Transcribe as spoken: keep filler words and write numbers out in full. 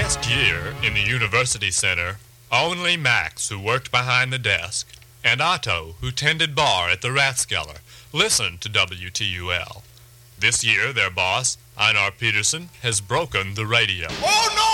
Last year, in the University Center, only Max, who worked behind the desk, and Otto, who tended bar at the Rathskeller, listened to W T U L. This year, their boss, Einar Peterson, has broken the radio. Oh, no!